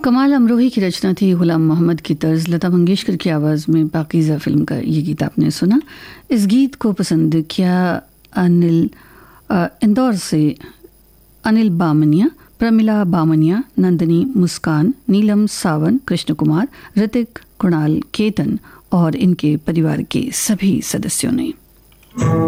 कमाल अमरोही की रचना थी, गुलाम मोहम्मद की तर्ज, लता मंगेशकर की आवाज़ में पाकीज़ा फिल्म का ये गीत आपने सुना। इस गीत को पसंद किया इंदौर से अनिल बामनिया, प्रमिला बामनिया, नंदिनी मुस्कान, नीलम सावन, कृष्ण कुमार, ऋतिक, कुणाल, केतन और इनके परिवार के सभी सदस्यों ने।